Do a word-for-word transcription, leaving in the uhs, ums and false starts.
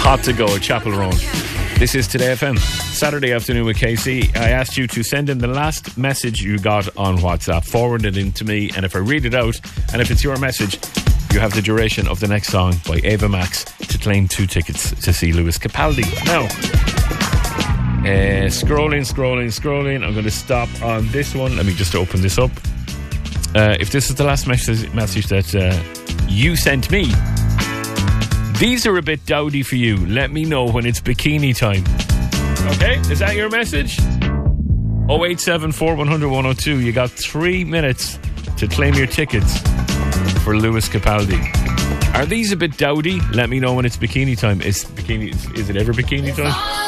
Hot to Go at Chapel Road. This is Today F M, Saturday afternoon with K C. I asked you to send in the last message you got on WhatsApp, forward it in to me, and if I read it out, and if it's your message, you have the duration of the next song by Ava Max to claim two tickets to see Lewis Capaldi. Now, uh, scrolling, scrolling, scrolling. I'm going to stop on this one. Let me just open this up. Uh, if this is the last message, message that uh, you sent me, these are a bit dowdy for you. Let me know when it's bikini time. Okay, is that your message? oh eight seven four one hundred one oh two. You got three minutes to claim your tickets for Lewis Capaldi. Are these a bit dowdy? Let me know when it's bikini time. Is bikini? Is, is it ever bikini time?